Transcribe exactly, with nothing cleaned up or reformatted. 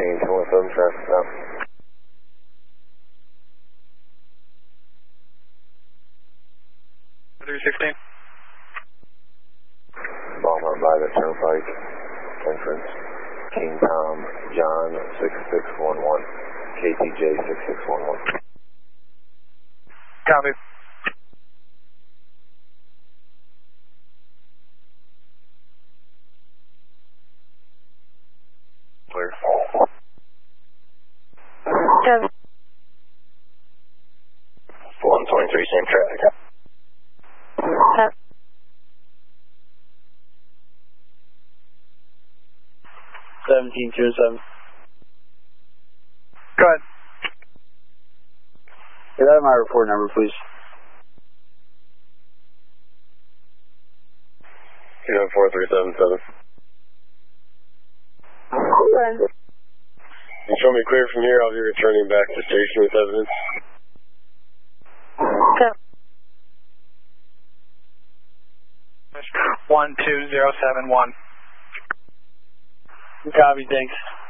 Exchange, one seven traffic stop. three sixteen. Baltimore by the Turnpike, entrance, King Tom, John, six six one one, K T J six six one one. Copy. Clear. Copy. one twenty-three, same traffic. Copy. seventeen zero seven. Go ahead. Get out of my report number, please. Zero four three seven seven. Good. You show me clear from here, I'll be returning back to station with evidence. Copy. one two zero seven one. Copy, thanks.